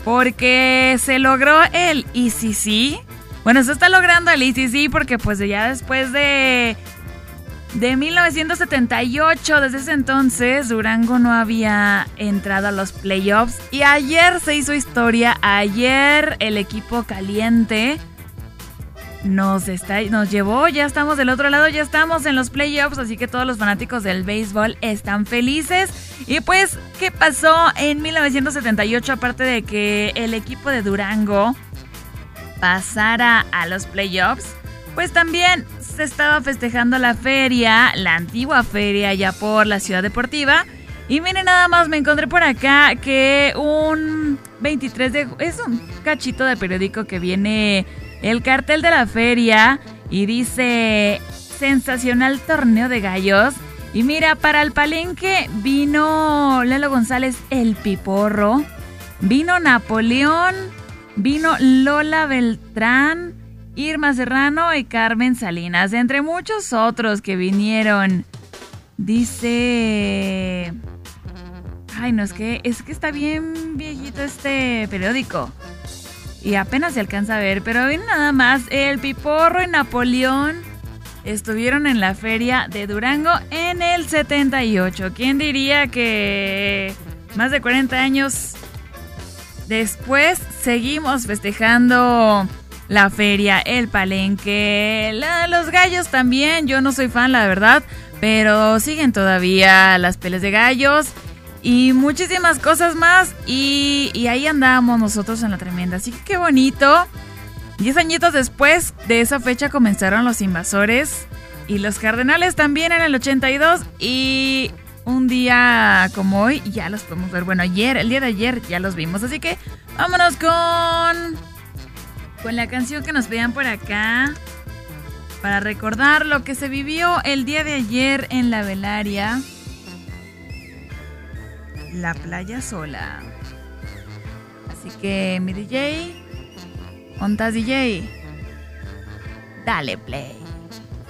porque se logró el ECC. Bueno, se está logrando el ECC porque pues ya después de 1978, desde ese entonces, Durango no había entrado a los playoffs. Y ayer se hizo historia. Ayer el equipo caliente nos llevó. Ya estamos del otro lado, ya estamos en los playoffs. Así que todos los fanáticos del béisbol están felices. Y pues, ¿qué pasó en 1978? Aparte de que el equipo de Durango pasara a los playoffs, pues también se estaba festejando la feria, la antigua feria ya por la Ciudad Deportiva. Y miren, nada más me encontré por acá que un 23 de... es un cachito de periódico que viene el cartel de la feria y dice: sensacional torneo de gallos. Y mira, para el palenque vino Lalo González el Piporro, vino Napoleón, vino Lola Beltrán, Irma Serrano y Carmen Salinas, entre muchos otros que vinieron. Dice... ay, no, es que está bien viejito este periódico y apenas se alcanza a ver, pero ven nada más, el Piporro y Napoleón estuvieron en la feria de Durango en el 78. ¿Quién diría que más de 40 años después seguimos festejando la feria, el palenque, los gallos también? Yo no soy fan, la verdad, pero siguen todavía las peleas de gallos y muchísimas cosas más. Y ahí andamos nosotros en la tremenda. Así que qué bonito. 10 añitos después de esa fecha comenzaron los Invasores y los Cardenales también en el 82. Y un día como hoy ya los podemos ver. Bueno, el día de ayer ya los vimos. Así que vámonos con la canción que nos pedían por acá, para recordar lo que se vivió el día de ayer en la velaria. La playa sola. Así que mi DJ, ¿ontas DJ? Dale play.